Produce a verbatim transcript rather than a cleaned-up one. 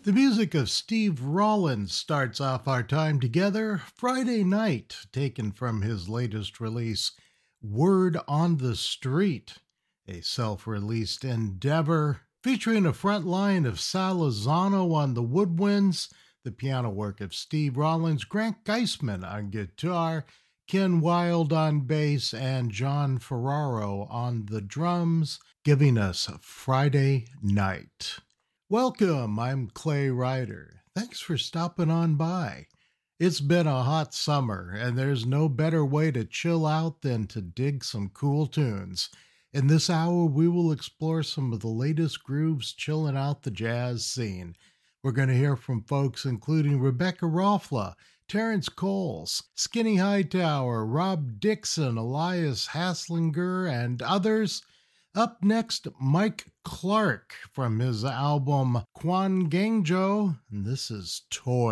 The music of Steve Rollins starts off our time together Friday night, taken from his latest release, Word on the Street, a self-released endeavor featuring a front line of Sal Lozano on the woodwinds, the piano work of Steve Rollins, Grant Geisman on guitar, Ken Wild on bass, and John Ferraro on the drums, giving us Friday Night. Welcome, I'm Clay Ryder. Thanks for stopping on by. It's been a hot summer, and there's no better way to chill out than to dig some cool tunes. In this hour, we will explore some of the latest grooves chilling out the jazz scene. We're going to hear from folks including Rebecca Rothla, Terrence Coles, Skinny Hightower, Rob Dixon, Elias Haslinger, and others. Up next, Mike Clark from his album Quan Gangjo, and this is Toy.